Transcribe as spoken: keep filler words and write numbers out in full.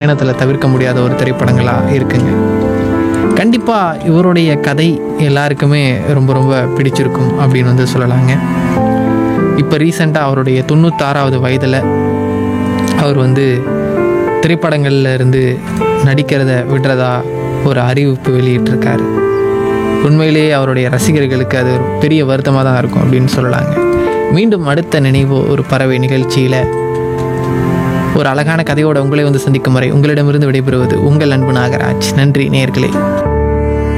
பயணத்தில் தவிர்க்க முடியாத ஒரு திரைப்படங்களாக இருக்குங்க. கண்டிப்பாக இவருடைய கதை எல்லாருக்குமே ரொம்ப ரொம்ப பிடிச்சிருக்கும் அப்படின்னு வந்து சொல்லலாங்க. இப்போ ரீசெண்டாக அவருடைய தொண்ணூத்தாறாவது வயதில் அவர் வந்து திரைப்படங்களில் இருந்து நடிக்கிறத விடுறதா ஒரு அறிவிப்பு வெளியிட்டிருக்காரு. உண்மையிலேயே அவருடைய ரசிகர்களுக்கு அது ஒரு பெரிய வருத்தமாக தான் இருக்கும் அப்படின்னு சொல்லலாங்க. மீண்டும் அடுத்த நினைவு ஒரு பறவை நிகழ்ச்சியில் ஒரு அழகான கதையோடு உங்களை வந்து சந்திக்கும் வரை உங்களிடமிருந்து விடைபெறுவது உங்கள் அன்பு நாகராஜ். நன்றி நேயர்களே.